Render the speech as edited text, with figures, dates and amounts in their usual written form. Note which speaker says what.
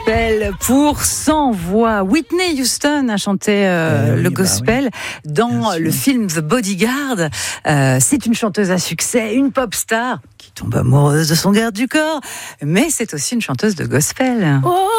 Speaker 1: Pour 100 voix. Whitney Houston a chanté le gospel dans le film The Bodyguard. C'est une chanteuse à succès, une pop star qui tombe amoureuse de son garde du corps, mais c'est aussi une chanteuse de gospel. Oh